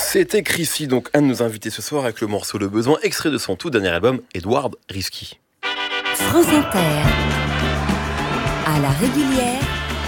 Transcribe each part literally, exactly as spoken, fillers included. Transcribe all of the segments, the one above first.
C'était Chrissy, donc un de nos invités ce soir avec le morceau Le Besoin, extrait de son tout dernier album, Edward Risky. France Inter, à la régulière,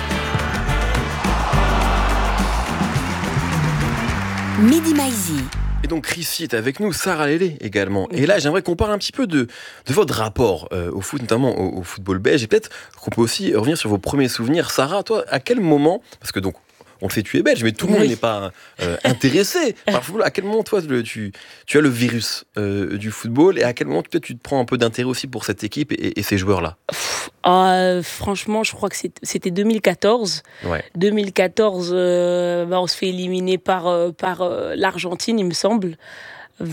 Midi Maizy. Et donc Chrissy est avec nous, Sarah Lélé également. Et là, j'aimerais qu'on parle un petit peu de, de votre rapport euh, au foot, notamment au, au football belge. Et peut-être qu'on peut aussi revenir sur vos premiers souvenirs. Sarah, toi, à quel moment, parce que donc, on le sait, tu es belge, mais tout le monde oui. n'est pas euh, intéressé par le football. À quel moment, toi, le, tu, tu as le virus euh, du football et à quel moment, peut-être, tu te prends un peu d'intérêt aussi pour cette équipe et, et ces joueurs-là? euh, Franchement, je crois que c'était deux mille quatorze. Ouais. deux mille quatorze, euh, bah, on se fait éliminer par, euh, par euh, l'Argentine, il me semble. Euh,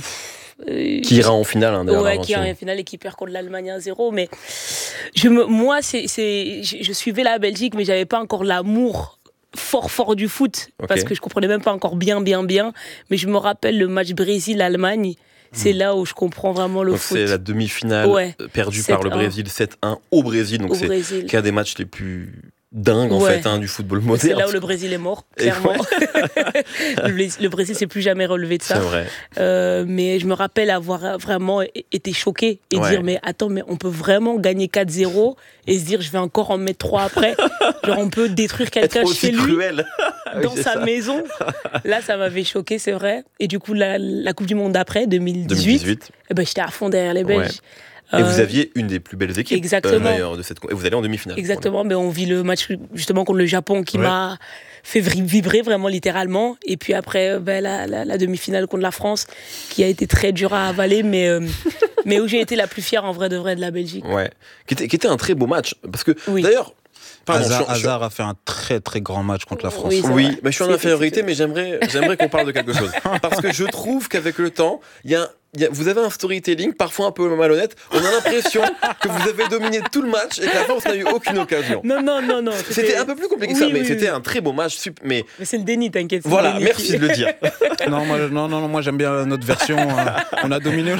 qui ira en finale, hein, d'ailleurs. Ouais, qui ira en finale et qui perd contre l'Allemagne un zéro. Mais je me, moi, c'est, c'est, je, je suivais la Belgique, mais j'avais pas encore l'amour fort fort du foot, okay. parce que je comprenais même pas encore bien bien bien, mais je me rappelle le match Brésil-Allemagne, c'est mmh. là où je comprends vraiment le donc foot. C'est la demi-finale ouais. perdue par le Brésil sept un au Brésil, donc au c'est Brésil. Qu'un des matchs les plus dingues en ouais. fait hein, du football moderne. C'est là où le Brésil est mort, clairement. Ouais. le, le Brésil s'est plus jamais relevé de ça. C'est vrai. Euh, mais je me rappelle avoir vraiment été choquée et ouais. dire mais attends, mais on peut vraiment gagner quatre zéro et se dire je vais encore en mettre trois après. Genre on peut détruire quelqu'un chez lui cruel. dans oui, sa ça. maison. Là ça m'avait choquée, c'est vrai. Et du coup la, la Coupe du Monde d'après deux mille dix-huit, deux mille dix-huit. Eh ben, j'étais à fond derrière les Belges. Ouais. Et vous aviez une des plus belles équipes exactement. Euh, d'ailleurs de cette et vous allez en demi-finale. Exactement, mais on vit le match justement contre le Japon qui ouais. m'a fait vibrer vraiment littéralement. Et puis après ben, la, la, la demi-finale contre la France qui a été très dure à avaler, mais euh, mais où j'ai été la plus fière en vrai de vrai de la Belgique. Ouais, qui était, qui était un très beau match parce que oui. d'ailleurs. Pardon, Hazard, je, je... Hazard a fait un très très grand match contre la France. Oui, oui mais je suis en infériorité, mais j'aimerais, j'aimerais qu'on parle de quelque chose. Parce que je trouve qu'avec le temps, il y a, y a, vous avez un storytelling parfois un peu malhonnête. On a l'impression que vous avez dominé tout le match et qu'à la fin, on n'a eu aucune occasion. Non, non, non, non. C'était, c'était un peu plus compliqué que oui, ça, mais oui, c'était oui. un très beau match. Mais, mais c'est le déni, t'inquiète. Voilà, merci de le dire. non, moi, non, non, non, moi j'aime bien notre version. Euh, on a dominé.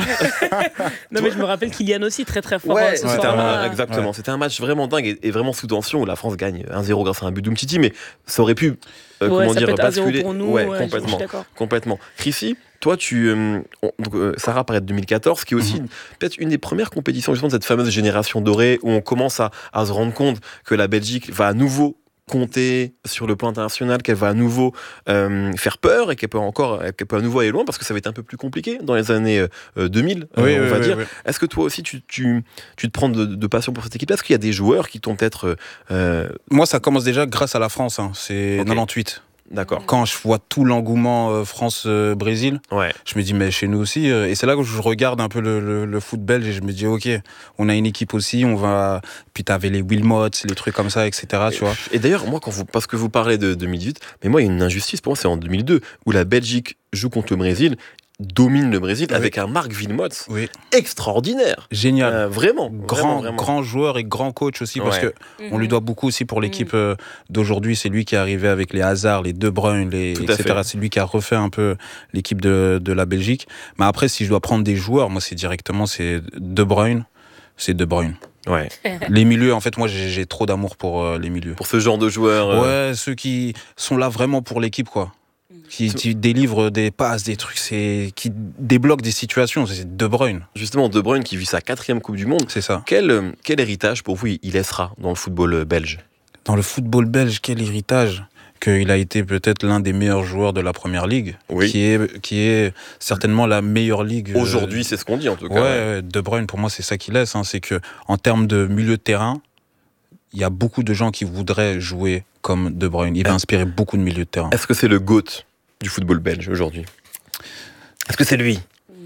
non, mais je me rappelle Kylian aussi très très fort. Ouais, ce c'était soir-là. un, exactement. Ouais. C'était un match vraiment dingue et, et vraiment sous tension où la France gagne un zéro grâce à un but d'Umtiti, mais ça aurait pu, euh, ouais, comment ça dire, basculer. Pour nous, ouais, ouais, complètement, je, je suis complètement. Chrissy, toi, tu, euh, on, donc, euh, Sarah paraît de deux mille quatorze, qui est aussi mm-hmm. peut-être une des premières compétitions justement de cette fameuse génération dorée où on commence à, à se rendre compte que la Belgique va à nouveau compter sur le plan international, qu'elle va à nouveau euh, faire peur et qu'elle peut encore, qu'elle peut à nouveau aller loin parce que ça va être un peu plus compliqué dans les années euh, deux mille, oui, euh, on oui, va oui, dire. Oui. Est-ce que toi aussi tu, tu, tu te prends de, de passion pour cette équipe? Est-ce qu'il y a des joueurs qui t'ont peut-être... Euh... Moi, ça commence déjà grâce à la France. Hein. C'est okay. quatre-vingt-dix. D'accord. Quand je vois tout l'engouement euh, France-Brésil, ouais. je me dis, mais chez nous aussi. Euh, et c'est là que je regarde un peu le, le, le foot belge et je me dis, ok, on a une équipe aussi, on va. Puis t'avais les Wilmots, les trucs comme ça, et cetera. Tu vois. Et d'ailleurs, moi, quand vous, parce que vous parlez de deux mille dix-huit, mais moi, il y a une injustice pour moi, c'est en deux mille deux, où la Belgique joue contre le Brésil, domine le Brésil oui. avec un Marc Wilmots oui. extraordinaire. Génial. Euh, vraiment. Grand, vraiment, vraiment. grand joueur et grand coach aussi, parce ouais. que mm-hmm. on lui doit beaucoup aussi pour l'équipe mm-hmm. d'aujourd'hui. C'est lui qui est arrivé avec les Hazard, les De Bruyne, les, et cetera. C'est lui qui a refait un peu l'équipe de, de la Belgique. Mais après, si je dois prendre des joueurs, moi, c'est directement c'est De Bruyne. C'est De Bruyne. Ouais. Les milieux, en fait, moi, j'ai, j'ai trop d'amour pour euh, les milieux. Pour ce genre de joueurs. Euh... Ouais, ceux qui sont là vraiment pour l'équipe, quoi. Qui, qui délivre des passes, des trucs, c'est, qui débloque des situations. C'est De Bruyne. Justement, De Bruyne qui vit sa quatrième Coupe du Monde. C'est ça. Quel, quel héritage pour vous il laissera dans le football belge? Dans le football belge, quel héritage? Qu'il a été peut-être l'un des meilleurs joueurs de la Première Ligue, oui. qui est, qui est certainement la meilleure ligue. Aujourd'hui, c'est ce qu'on dit en tout cas. Ouais, ouais. De Bruyne, pour moi, c'est ça qu'il laisse. Hein, c'est que en termes de milieu de terrain, il y a beaucoup de gens qui voudraient jouer comme De Bruyne. Il va inspirer beaucoup de milieux de terrain. Est-ce que c'est le GOAT du football belge aujourd'hui? Est-ce que c'est lui?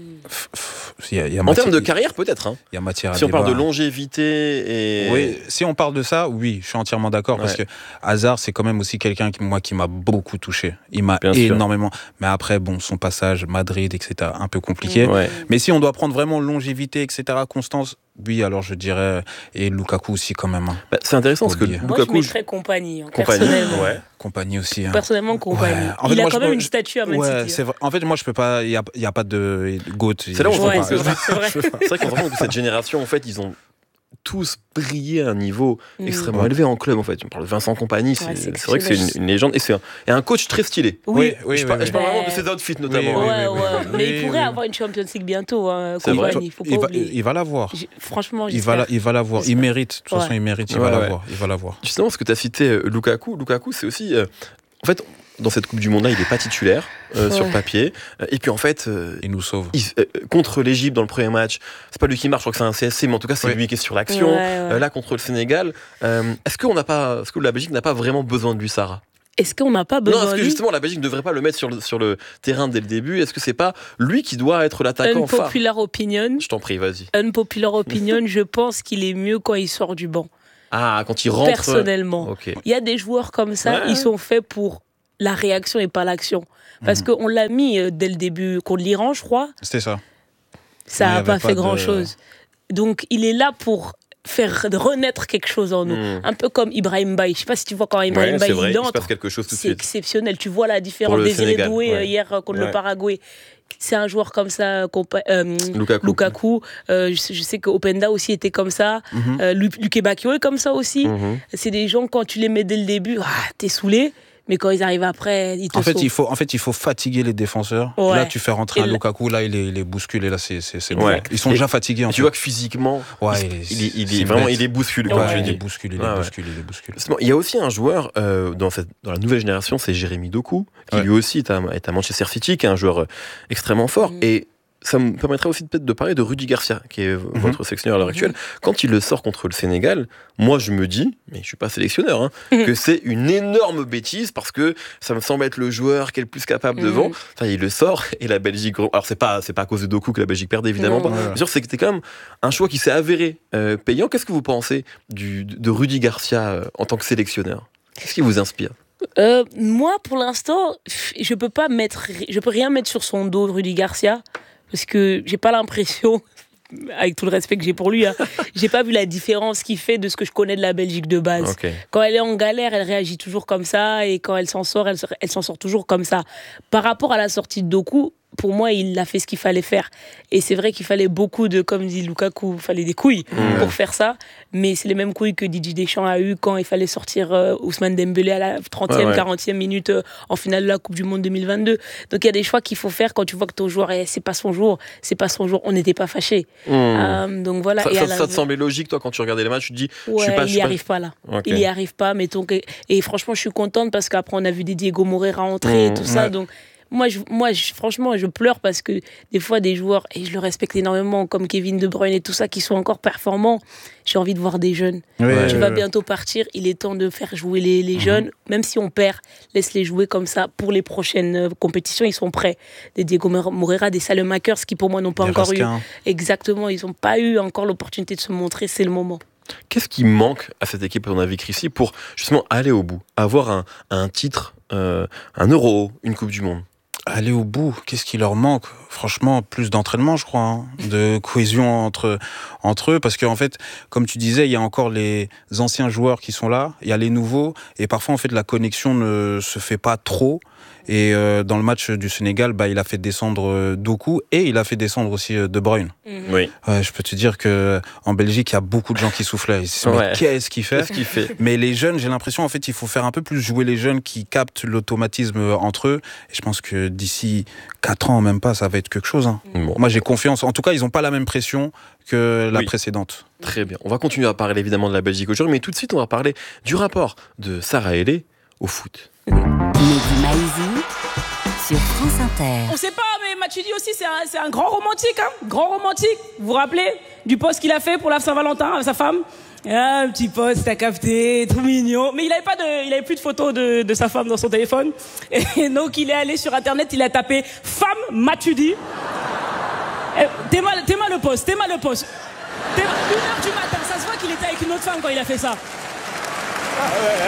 Il y a, il y a en matière, termes de carrière, peut-être. Hein. Il y a matière à si on débat. parle de longévité et... Oui, si on parle de ça, oui, je suis entièrement d'accord. Ouais. Parce que Hazard, c'est quand même aussi quelqu'un qui, moi, qui m'a beaucoup touché. Il m'a Bien énormément... Sûr. Mais après, bon, son passage, Madrid, et cetera, un peu compliqué. Ouais. Mais si on doit prendre vraiment longévité, et cetera, constance, oui, alors je dirais... Et Lukaku aussi, quand même. Hein. Bah, c'est intéressant parce que moi, Lukaku... Moi, je mettrais Compagnie, hein, compagnie, personnellement. Ouais. Compagnie aussi. Hein. Personnellement, Compagnie. Ouais. En fait, il a quand même peux... une statue à Man ouais, City. C'est vrai. En fait, moi, je peux pas... Il n'y a, y a pas de GOAT. C'est là où on ouais, se c'est vrai, c'est vrai. C'est vrai qu'on se rend compte que cette génération, en fait, ils ont tous brillé à un niveau mmh. extrêmement élevé en club en fait. On parle de Vincent Kompany, c'est, ouais, c'est, c'est vrai que c'est une, une légende et c'est un, et un coach très stylé. Oui, oui, oui je, oui, par, oui. je parle vraiment de ses outfits notamment. Oui, ouais, oui, ouais. Oui, mais oui, il pourrait oui. avoir une Champions League bientôt. Hein, c'est vrai. Il, faut pas il, va, oublier. il va l'avoir. J'ai, franchement, il va, la, il va l'avoir. Il mérite. De toute ouais. façon, il mérite. Il ouais, va ouais. l'avoir. Il va l'avoir. Justement, parce que tu as cité euh, Lukaku. Lukaku, c'est aussi. Euh, en fait. Dans cette Coupe du Monde-là, il n'est pas titulaire euh, ouais. sur papier. Et puis en fait, euh, il nous sauve. Il, euh, contre l'Égypte dans le premier match, c'est pas lui qui marche, je crois que c'est un C S C, mais en tout cas c'est ouais. lui qui est sur l'action. Ouais, ouais. Euh, là contre le Sénégal, euh, est-ce qu'on n'a pas, est-ce que la Belgique n'a pas vraiment besoin de lui, Sarah ? Est-ce qu'on n'a pas besoin de lui ? Non, est-ce que justement la Belgique ne devrait pas le mettre sur le, sur le terrain dès le début ? Est-ce que c'est pas lui qui doit être l'attaquant phare ? Unpopular opinion. Je t'en prie, vas-y. Unpopular opinion, je pense qu'il est mieux quand il sort du banc. Ah, quand il rentre. Personnellement, okay. Il y a des joueurs comme ça, ouais. ils sont faits pour la réaction et pas l'action. Parce mmh. qu'on l'a mis euh, dès le début contre l'Iran, je crois. C'était ça. Ça n'a pas fait pas grand-chose. De... Donc, il est là pour faire renaître quelque chose en nous. Mmh. Un peu comme Ibrahim Baye. Je ne sais pas si tu vois quand Ibrahim ouais, Baye vrai, il entre. Il se passe quelque chose tout de c'est suite. Exceptionnel. Tu vois la différence. Désiré Doué ouais. hier contre ouais. le Paraguay. C'est un joueur comme ça, euh, Lukaku. Lukaku. Euh, je, je sais que Openda aussi était comme ça. Mm-hmm. Euh, Luke Bakio est comme ça aussi. Mm-hmm. C'est des gens, quand tu les mets dès le début, ah, t'es saoulé. Mais quand ils arrivent après, ils te en fait, sauvent. il faut, en fait, il faut fatiguer les défenseurs. Ouais. Là, tu fais rentrer un Lukaku, là, il est, il est bousculé. Là, c'est, c'est, c'est ouais. bon. Ils sont et déjà fatigués. En tu fait. vois que physiquement, ouais, il, est, il, est, il, est, est vraiment, il est bousculé. Ouais, ouais, il est bousculé, il est bousculé, il est bousculé. Il y a aussi un joueur euh, dans, cette, dans la nouvelle génération, c'est Jérémy Doku, qui ouais. lui aussi est à, est à Manchester City, qui est un joueur extrêmement fort. Mm. Et ça me permettrait aussi peut-être de parler de Rudy Garcia, qui est mm-hmm. votre sélectionneur à l'heure actuelle. Mm-hmm. Quand il le sort contre le Sénégal, moi je me dis, mais je suis pas sélectionneur, hein, mm-hmm. que c'est une énorme bêtise parce que ça me semble être le joueur qui est le plus capable mm-hmm. devant. Enfin, il le sort et la Belgique. Alors c'est pas c'est pas à cause de Doku que la Belgique perdait évidemment. Pas. Bien sûr, c'était quand même un choix qui s'est avéré euh, payant. Qu'est-ce que vous pensez du, de Rudy Garcia euh, en tant que sélectionneur ? Qu'est-ce qui vous inspire ? euh, Moi, pour l'instant, je peux pas mettre, je peux rien mettre sur son dos, Rudy Garcia. Parce que j'ai pas l'impression, avec tout le respect que j'ai pour lui, hein, j'ai pas vu la différence qu'il fait de ce que je connais de la Belgique de base. Okay. Quand elle est en galère, elle réagit toujours comme ça, et quand elle s'en sort, elle, elle s'en sort toujours comme ça. Par rapport à la sortie de Doku, pour moi, il a fait ce qu'il fallait faire. Et c'est vrai qu'il fallait beaucoup de, comme dit Lukaku, il fallait des couilles mmh. pour faire ça. Mais c'est les mêmes couilles que Didier Deschamps a eu quand il fallait sortir euh, Ousmane Dembélé à la trentième, ah ouais. quarantième minute euh, en finale de la Coupe du Monde deux mille vingt-deux. Donc il y a des choix qu'il faut faire quand tu vois que ton joueur, eh, c'est pas son jour, c'est pas son jour. On n'était pas fâchés. Mmh. Euh, donc voilà. Ça, et ça, la... ça te semblait logique, toi, quand tu regardais les matchs, tu te dis, ouais, je suis pas. Il n'y arrive pas, pas là. Okay. Il n'y arrive pas, mettons que... Et franchement, je suis contente parce qu'après, on a vu des Diego Moreira entrer mmh. et tout ça. Ouais. Donc. Moi, je, moi je, franchement, je pleure parce que des fois, des joueurs, et je le respecte énormément, comme Kevin De Bruyne et tout ça, qui sont encore performants, j'ai envie de voir des jeunes. Ouais, tu ouais, vas ouais. bientôt partir, il est temps de faire jouer les, les mmh. jeunes. Même si on perd, laisse-les jouer comme ça pour les prochaines compétitions. Ils sont prêts. Des Diego Moreira, des Salemakers, qui pour moi n'ont pas des encore Raskin. eu. Exactement, ils n'ont pas eu encore l'opportunité de se montrer, c'est le moment. Qu'est-ce qui manque à cette équipe, à ton avis, Chrissy, pour justement aller au bout, avoir un, un titre, euh, un Euro, une Coupe du Monde? Aller au bout, qu'est-ce qui leur manque ? Franchement, plus d'entraînement, je crois, hein, de cohésion entre, entre eux, parce qu'en fait, comme tu disais, il y a encore les anciens joueurs qui sont là, il y a les nouveaux, et parfois, en fait, la connexion ne se fait pas trop. Et euh, dans le match du Sénégal, bah, il a fait descendre euh, Doku et il a fait descendre aussi euh, De Bruyne. Mmh. Oui. Ouais, je peux te dire qu'en Belgique, il y a beaucoup de gens qui soufflaient. Ils se disent, ouais. mais qu'est-ce qu'il fait, qu'est-ce qu'il fait Mais les jeunes, j'ai l'impression, en fait, il faut faire un peu plus jouer les jeunes qui captent l'automatisme entre eux. Et je pense que d'ici quatre ans, même pas, ça va être quelque chose. Hein. Bon. Moi, j'ai confiance. En tout cas, ils n'ont pas la même pression que la oui. précédente. Très bien. On va continuer à parler évidemment de la Belgique aujourd'hui, mais tout de suite, on va parler du rapport de Sarah Ailey au foot. Mehdi Maizi sur France Inter. On sait pas, mais Matuidi aussi, c'est un, c'est un grand romantique, hein, grand romantique. Vous vous rappelez du post qu'il a fait pour la Saint-Valentin avec sa femme? Ah, un petit post, t'as capté, tout mignon. Mais il avait pas de, il avait plus de photos de, de sa femme dans son téléphone. Et donc il est allé sur Internet, il a tapé femme Matuidi. T'es mal, t'es mal le post, t'es mal le post. T'es mal, une heure du matin, ça se voit qu'il était avec une autre femme quand il a fait ça. Ah ouais.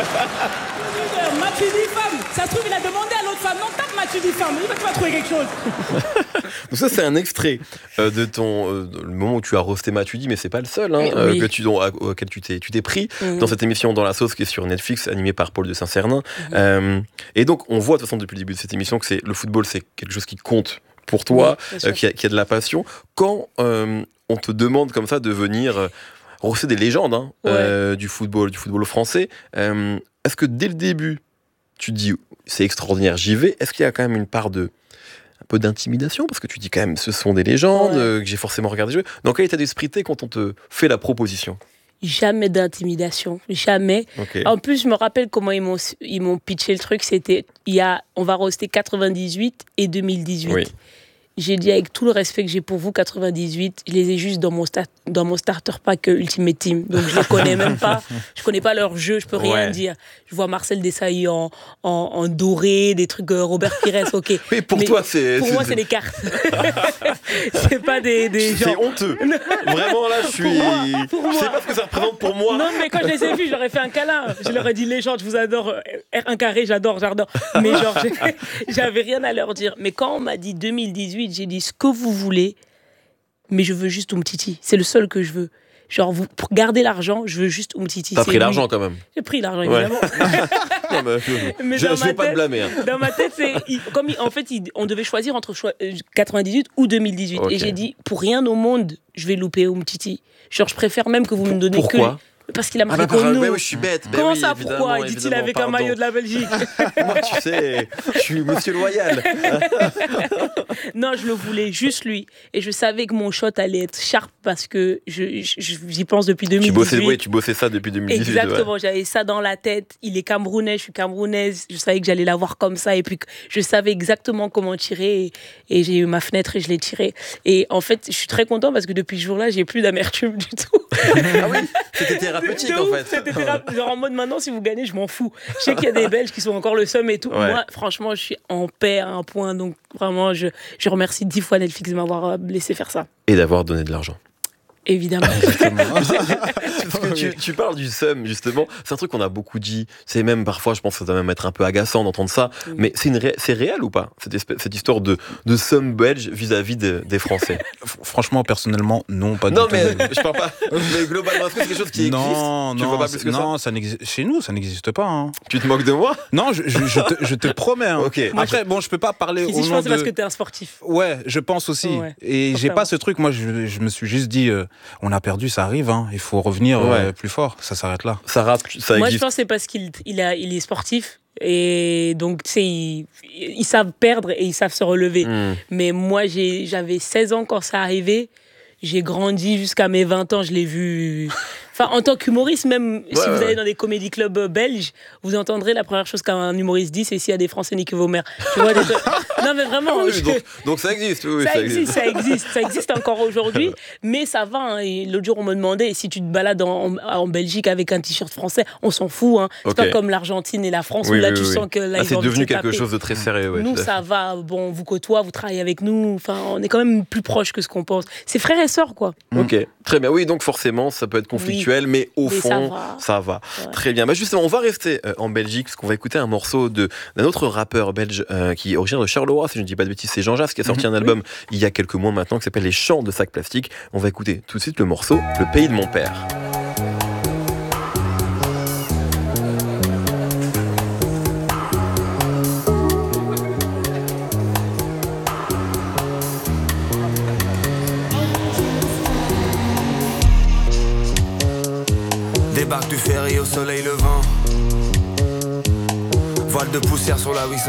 Matuidi femme, ça se trouve il a demandé à l'autre femme, non tape Matuidi femme, il va tu vas trouver quelque chose. Donc ça c'est un extrait euh, de ton euh, le moment où tu as roasté Matuidi, mais c'est pas le seul hein, oui. euh, que tu dont, à, auquel tu t'es tu t'es pris mmh. dans cette émission Dans la sauce qui est sur Netflix animée par Paul de Saint-Cernin. Mmh. Euh, et donc on voit de toute façon depuis le début de cette émission que c'est le football, c'est quelque chose qui compte pour toi, oui, euh, qui, a, qui a de la passion. Quand euh, on te demande comme ça de venir euh, roster des légendes hein, ouais. euh, du football, du football français. Euh, est-ce que dès le début, tu te dis c'est extraordinaire, j'y vais? Est-ce qu'il y a quand même une part de un peu d'intimidation parce que tu dis quand même ce sont des légendes ouais. euh, que j'ai forcément regardé jouer. Dans quel état d'esprit t'es quand on te fait la proposition? Jamais d'intimidation, jamais. Okay. En plus, je me rappelle comment ils m'ont ils m'ont pitché le truc. C'était il y a on va roster quatre-vingt-dix-huit et deux mille dix-huit. Oui. J'ai dit avec tout le respect que j'ai pour vous, quatre-vingt-dix-huit, je les ai juste dans mon, start, dans mon starter pack Ultimate Team. Donc je les connais même pas. Je connais pas leur jeu, je peux rien ouais. dire. Je vois Marcel Desailly en, en, en doré, des trucs euh, Robert Pires, ok. Oui, pour mais toi, c'est. Pour c'est moi, c'est des cartes. C'est pas des, des gens. C'est honteux. Vraiment, là, je suis. Pour moi, pour moi. Je sais pas ce que ça représente pour moi. Non, mais quand je les ai vus, je leur ai fait un câlin. Je leur ai dit, légende, je vous adore. R un carré, j'adore, j'adore. Mais genre, j'avais rien à leur dire. Mais quand on m'a dit deux mille dix-huit, j'ai dit ce que vous voulez, mais je veux juste Umtiti. C'est le seul que je veux. Genre, vous, pour garder l'argent, je veux juste Umtiti. T'as pris lui. L'argent quand même. J'ai pris l'argent, évidemment. Ouais. Non, mais, mais je ne vais pas te blâmer. Hein. Dans ma tête, c'est, il, comme il, en fait, il, on devait choisir entre cho- quatre-vingt-dix-huit ou deux mille dix-huit. Okay. Et j'ai dit, pour rien au monde, je vais louper Umtiti. Genre, je préfère même que vous me donnez Pourquoi que... Parce qu'il a marqué ah bah, contre nous. Mais oui, je suis bête. Comment oui, ça, pourquoi il dit-il avec pardon. Un maillot de la Belgique? Moi, tu sais, je suis monsieur loyal. Non, je le voulais, juste lui. Et je savais que mon shot allait être sharp parce que je, je, j'y pense depuis deux mille dix-huit. Tu bossais, oui, tu bossais ça depuis deux mille dix-huit. Exactement, ouais. J'avais ça dans la tête. Il est camerounais, je suis camerounaise. Je savais que j'allais l'avoir comme ça. Et puis, je savais exactement comment tirer. Et, et j'ai eu ma fenêtre et je l'ai tiré. Et en fait, je suis très content parce que depuis ce jour-là, j'ai plus d'amertume du tout. Ah oui, c'était thérapeutique de en ouf, fait. C'était thérapeutique. Genre en mode maintenant, si vous gagnez, je m'en fous. Je sais qu'il y a des Belges qui sont encore le seum et tout. Ouais. Moi, franchement, je suis en paix à un point. Donc vraiment, je, je remercie dix fois Netflix de m'avoir laissé faire ça. Et d'avoir donné de l'argent. Évidemment. Parce que tu, tu parles du seum, justement. C'est un truc qu'on a beaucoup dit. C'est même parfois, je pense que ça doit même être un peu agaçant d'entendre ça. Mm. Mais c'est, une ré... c'est réel ou pas, cette, espèce, cette histoire de, de seum belge vis-à-vis de, des Français? Franchement, personnellement, non, pas non, du tout. Non, mais je parle pas. Mais globalement, est-ce que c'est quelque chose qui non, existe? Non, tu vois pas plus que non, ça, ça n'existe... chez nous, ça n'existe pas. Hein. Tu te moques de moi? Non, je, je, je, te, je te promets. Hein. Okay. Après, bon, je peux pas parler si, au si, nom je pense de... c'est parce que t'es un sportif. Ouais, je pense aussi. Ouais. Et Faut j'ai pas faire. ce truc. Moi, je, je me suis juste dit, euh, on a perdu, ça arrive. Hein. Il faut revenir ouais. euh, plus fort. Ça s'arrête là. Ça rate, ça existe. Moi, je pense que c'est parce qu'il il a, il est sportif. Et donc, tu sais, ils, ils savent perdre et ils savent se relever. Mm. Mais moi, j'ai, j'avais seize ans quand ça arrivait. J'ai grandi jusqu'à mes vingt ans, je l'ai vu. Enfin, en tant qu'humoriste, même ouais, si ouais, vous allez dans des comédie clubs belges, vous entendrez la première chose qu'un humoriste dit, c'est s'il y a des Français, niquez vos mères. Tu vois, des... Non, mais vraiment. Oui, je... donc, donc ça existe, oui. Ça, ça existe, existe, ça existe. Ça existe encore aujourd'hui, mais ça va. Hein. Et l'autre jour, on me demandait si tu te balades en, en Belgique avec un t-shirt français, on s'en fout. Hein. C'est okay. Pas comme l'Argentine et la France oui, où là, oui, tu oui. sens que là, ah, ils c'est ont devenu quelque chose de très sérieux. Ouais, nous, ça va. Bon, vous côtoie, vous travaillez avec nous. Enfin, on est quand même plus proches que ce qu'on pense. C'est frères et sœurs, quoi. Ok, très bien. Oui, donc forcément, ça peut être conflictuel, oui. mais au mais fond, ça va. Ça va. Ouais. Très bien. Bah, justement, on va rester euh, en Belgique parce qu'on va écouter un morceau de, d'un autre rappeur belge euh, qui est originaire de Charleroi, si je ne dis pas de bêtises, c'est Jean Jass qui a sorti mm-hmm. un album oui. il y a quelques mois maintenant qui s'appelle Les Chants de Sac Plastique. On va écouter tout de suite le morceau Le Pays de mon père. Débarque du ferry au soleil levant. Voile de poussière sur la huit cent.